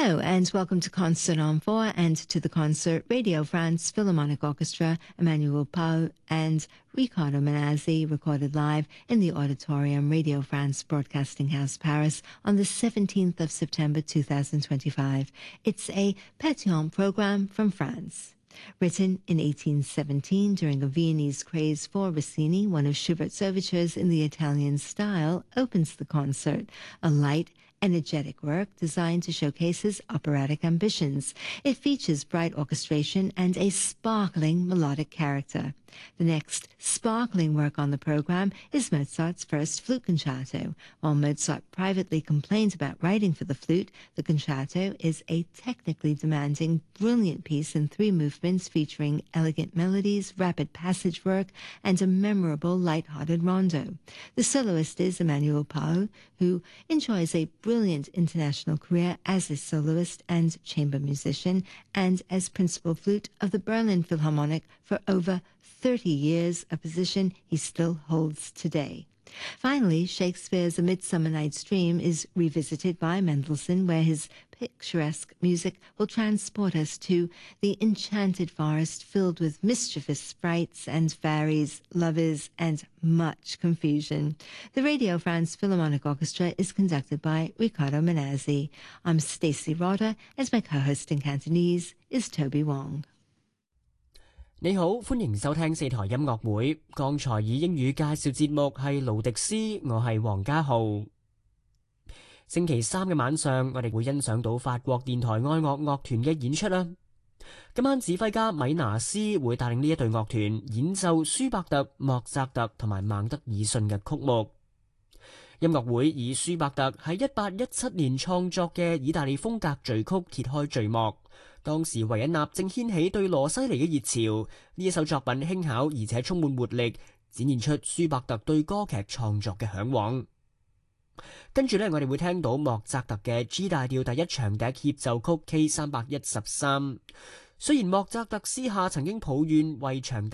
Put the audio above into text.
Hello and welcome to Concert on 4 and to the concert Radio France Philharmonic Orchestra, Emmanuel Pau and Riccardo Menazzi, recorded live in the Auditorium Radio France Broadcasting House, Paris on the 17th of September 2025. It's a Pétion program from France. Written in 1817 during a Viennese craze for Rossini, one of Schubert's overtures in the Italian style opens the concert, a light, energetic work designed to showcase his operatic ambitions. It features bright orchestration and a sparkling melodic character. The next sparkling work on the program is Mozart's first flute concerto. While Mozart privately complains about writing for the flute, the concerto is a technically demanding, brilliant piece in 3 movements featuring elegant melodies, rapid passage work, and a memorable light-hearted rondo. The soloist is Emmanuel Pau, who enjoys a brilliant international career as a soloist and chamber musician, and as principal flute of the Berlin Philharmonic for over 30 years, a position he still holds today. Finally, Shakespeare's A Midsummer Night's Dream is revisited by Mendelssohn, where his picturesque music will transport us to the enchanted forest filled with mischievous sprites and fairies, lovers, and much confusion. The Radio France Philharmonic Orchestra is conducted by Riccardo Menazzi. I'm Stacey Rotter, as my co-host in Cantonese is Toby Wong. 你好，歡迎收聽4台音樂會。剛才以英語介紹節目係盧迪斯，我係黃家浩。星期三嘅晚上，我哋會欣賞到法國電台愛樂樂團嘅演出啦。今晚指揮家米拿斯會帶領呢一隊樂團演奏舒伯特、莫扎特同埋孟德爾遜嘅曲目。音樂會以舒伯特喺1817年創作嘅意大利風格序曲揭開序幕。當時維也納正掀起對羅西尼嘅熱潮，呢一首作品輕巧而且充滿活力，展現出舒伯特對歌劇創作嘅向往。跟住呢，我哋會聽到莫扎特嘅 G 大調第一長笛協奏曲 K313。雖然莫扎特私下曾經抱怨為長笛